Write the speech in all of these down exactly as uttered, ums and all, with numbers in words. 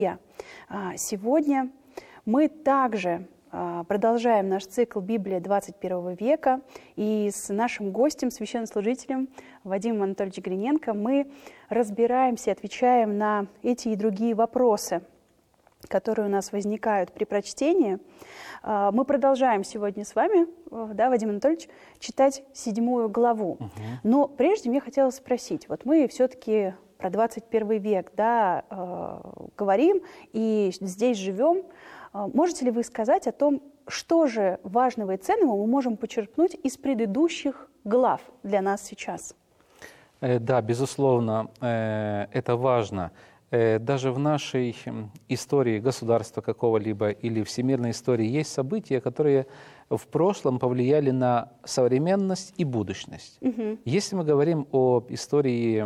Сегодня мы также продолжаем наш цикл «Библия двадцать первого века», и с нашим гостем, священнослужителем Вадимом Анатольевичем Гриненко мы разбираемся, отвечаем на эти и другие вопросы, которые у нас возникают при прочтении. Мы продолжаем сегодня с вами, да, Вадим Анатольевич, читать седьмую главу. Угу. Но прежде мне хотелось спросить, вот мы все-таки про двадцать первый век, да, э, говорим и здесь живем. Можете ли вы сказать о том, что же важного и ценного мы можем почерпнуть из предыдущих глав для нас сейчас? Да, безусловно, это важно. Даже в нашей истории государства какого-либо или всемирной истории есть события, которые в прошлом повлияли на современность и будущность. Угу. Если мы говорим об истории,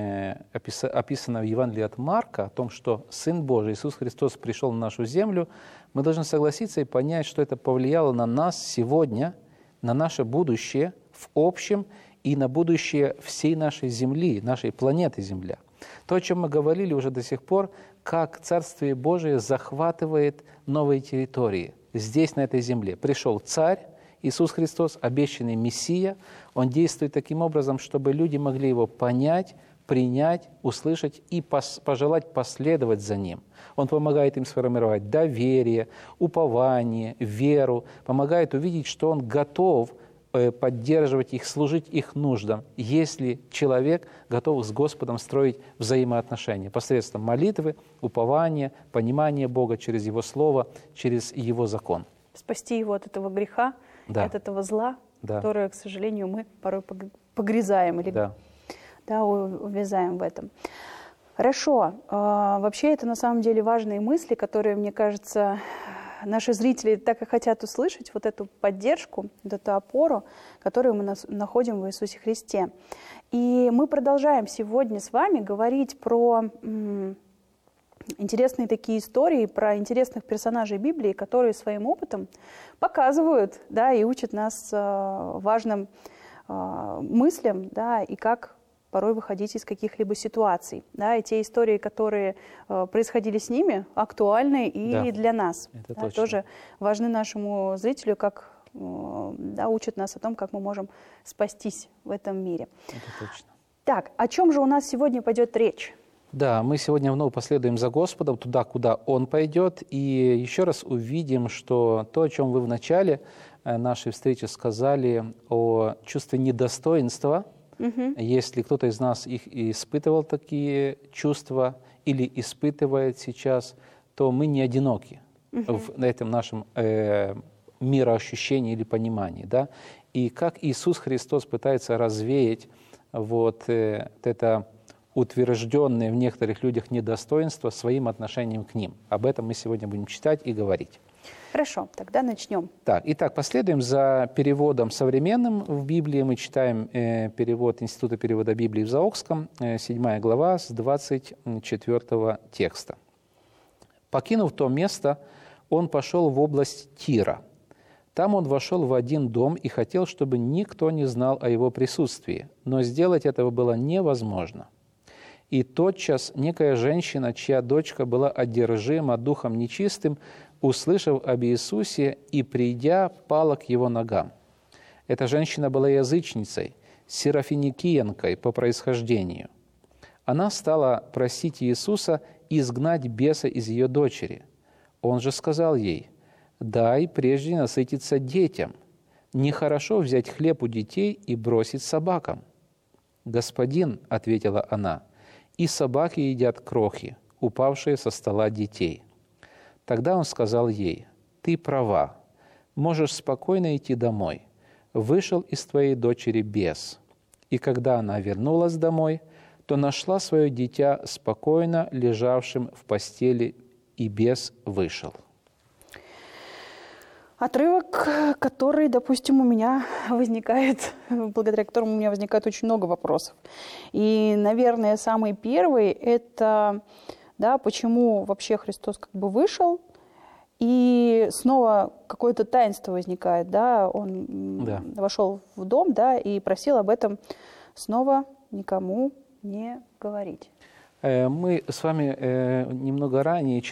описанной в Евангелии от Марка, о том, что Сын Божий, Иисус Христос, пришел на нашу землю, мы должны согласиться и понять, что это повлияло на нас сегодня, на наше будущее в общем и на будущее всей нашей Земли, нашей планеты Земля. То, о чем мы говорили уже до сих пор, как Царствие Божие захватывает новые территории здесь, на этой земле. Пришел Царь Иисус Христос, обещанный Мессия. Он действует таким образом, чтобы люди могли Его понять, принять, услышать и пос- пожелать последовать за Ним. Он помогает им сформировать доверие, упование, веру, помогает увидеть, что Он готов поддерживать их, служить их нуждам, если человек готов с Господом строить взаимоотношения посредством молитвы, упования, понимания Бога через Его Слово, через Его закон. Спасти его от этого греха, да. от этого зла, да. которое, к сожалению, мы порой погрязаем или да. Да, увязаем в этом. Хорошо. Вообще это на самом деле важные мысли, которые, мне кажется, наши зрители так и хотят услышать, вот эту поддержку, вот эту опору, которую мы находим в Иисусе Христе. И мы продолжаем сегодня с вами говорить про м, интересные такие истории, про интересных персонажей Библии, которые своим опытом показывают, да, и учат нас э, важным э, мыслям, да, и как порой выходить из каких-либо ситуаций. Да, и те истории, которые э, происходили с ними, актуальны и да, для нас. Это да, тоже важны нашему зрителю, как э, да, учат нас о том, как мы можем спастись в этом мире. Это точно. Так, о чем же у нас сегодня пойдет речь? Да, мы сегодня вновь последуем за Господом туда, куда Он пойдет, и еще раз увидим, что то, о чем вы в начале нашей встречи сказали, о чувстве недостоинства, угу. Если кто-то из нас их испытывал такие чувства или испытывает сейчас, то мы не одиноки угу. в этом нашем э, мироощущении или понимании. Да? И как Иисус Христос пытается развеять вот, э, это утвержденное в некоторых людях недостоинство своим отношением к ним. Об этом мы сегодня будем читать и говорить. Хорошо, тогда начнем. Так, итак, последуем за переводом современным в Библии. Мы читаем э, перевод Института перевода Библии в Заокском, э, седьмая глава, с двадцать четвёртого текста. «Покинув то место, он пошел в область Тира. Там он вошел в один дом и хотел, чтобы никто не знал о его присутствии, но сделать этого было невозможно. И тотчас некая женщина, чья дочка была одержима духом нечистым, услышав об Иисусе и, придя, пала к Его ногам. Эта женщина была язычницей, сирофиникиянкой по происхождению. Она стала просить Иисуса изгнать беса из ее дочери. Он же сказал ей: «Дай прежде насытиться детям. Нехорошо взять хлеб у детей и бросить собакам». «Господин, — ответила она, — и собаки едят крохи, упавшие со стола детей». Тогда он сказал ей: «Ты права, можешь спокойно идти домой. Вышел из твоей дочери бес». И когда она вернулась домой, то нашла свое дитя спокойно лежавшим в постели, и бес вышел. Отрывок, который, допустим, у меня возникает, благодаря которому у меня возникает очень много вопросов. И, наверное, самый первый – это, да, почему вообще Христос как бы вышел, и снова какое-то таинство возникает, да, он да. вошел в дом, да, и просил об этом снова никому не говорить. Мы с вами немного ранее